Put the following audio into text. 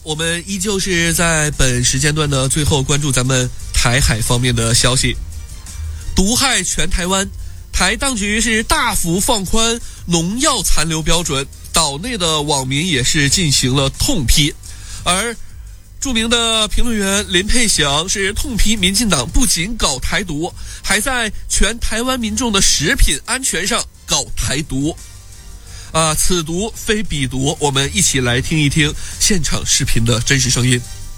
我们依旧是在本时间段的最后关注咱们台海方面的消息。毒害全台湾，台当局是大幅放宽农药残留标准，岛内的网民也是进行了痛批。而著名的评论员林佩祥是痛批民进党不仅搞台独，还在全台湾民众的食品安全上搞台独。此毒非彼毒，我们一起来听一听现场视频的真实声音。